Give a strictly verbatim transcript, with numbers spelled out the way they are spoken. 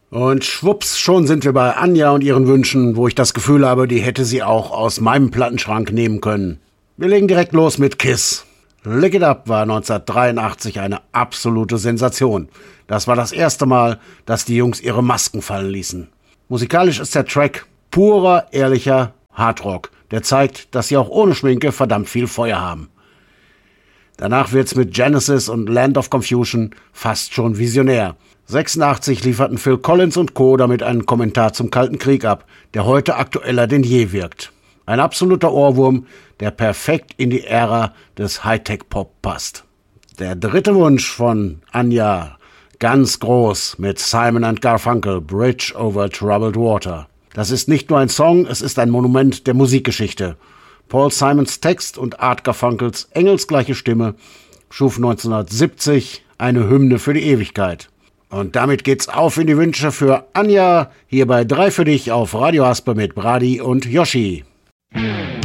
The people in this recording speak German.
Und schwupps, schon sind wir bei Anja und ihren Wünschen, wo ich das Gefühl habe, die hätte sie auch aus meinem Plattenschrank nehmen können. Wir legen direkt los mit Kiss. Lick It Up war neunzehnhundertdreiundachtzig eine absolute Sensation. Das war das erste Mal, dass die Jungs ihre Masken fallen ließen. Musikalisch ist der Track purer, ehrlicher Hardrock, der zeigt, dass sie auch ohne Schminke verdammt viel Feuer haben. Danach wird's mit Genesis und Land of Confusion fast schon visionär. sechsundachtzig lieferten Phil Collins und Co. damit einen Kommentar zum Kalten Krieg ab, der heute aktueller denn je wirkt. Ein absoluter Ohrwurm, der perfekt in die Ära des Hightech-Pop passt. Der dritte Wunsch von Anja, ganz groß, mit Simon and Garfunkel, Bridge over Troubled Water. Das ist nicht nur ein Song, es ist ein Monument der Musikgeschichte. Paul Simons Text und Art Garfunkels engelsgleiche Stimme schuf neunzehnhundertsiebzig eine Hymne für die Ewigkeit. Und damit geht's auf in die Wünsche für Anja, hier bei drei für dich auf Radio Asper mit Brady und Yoshi. Mm.